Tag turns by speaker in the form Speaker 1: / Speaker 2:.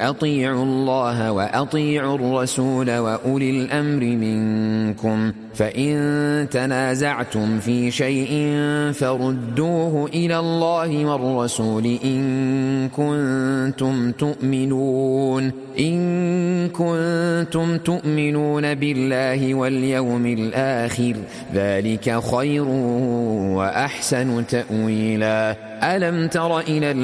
Speaker 1: أطيعوا الله وأطيعوا الرسول وأولي الأمر منكم فإن تنازعتم في شيء فردوه إلى الله والرسول إن كنتم تؤمنون بالله واليوم الآخر ذلك خير وأحسن تأويلا. ألم تر إلى